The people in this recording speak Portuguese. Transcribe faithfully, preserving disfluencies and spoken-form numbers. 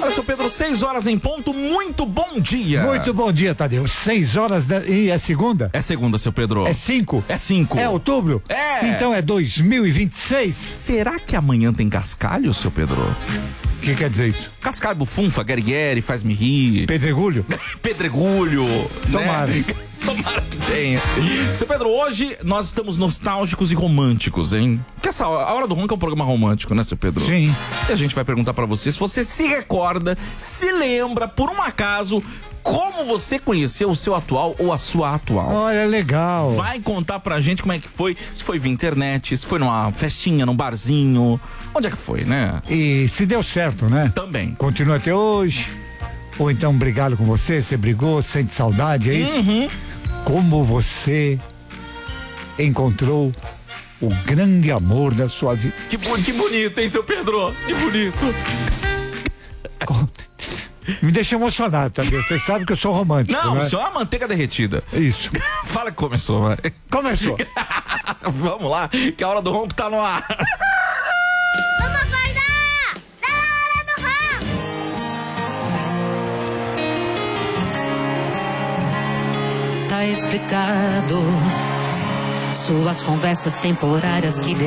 Fala, seu Pedro, seis horas em ponto, muito bom dia. Muito bom dia, Tadeu. Seis horas da... e é segunda? É segunda, seu Pedro. É cinco? É cinco. É outubro? É. Então é dois mil e vinte e seis. Será que amanhã tem cascalho, seu Pedro? O que quer dizer isso? Cascalho, bufunfa, guerigueri, faz-me rir. Pedregulho? Pedregulho. Tomara. Né? Tomara que tenha. Seu Pedro, hoje nós estamos nostálgicos e românticos, hein? Porque essa, a Hora do Ronco é um programa romântico, né, seu Pedro? Sim. E a gente vai perguntar pra você se você se recorda, se lembra, por um acaso, como você conheceu o seu atual ou a sua atual. Olha, legal. Vai contar pra gente como é que foi, se foi via internet, se foi numa festinha, num barzinho, onde é que foi, né? E se deu certo, né? Também. Continua até hoje. Ou então brigaram com você, você brigou, sente saudade, é isso? Uhum. Como você encontrou o grande amor da sua vida. Que, que bonito, hein, seu Pedro? Que bonito. Me deixa emocionado, tá? Vocês sabem que eu sou romântico, Não, né? só a manteiga derretida. Isso. Fala que começou, vai. Começou. Vamos lá, que a Hora do Ronco tá no ar. Vamos acordar! Tá na hora do ronco! Tá explicado. Suas conversas temporárias que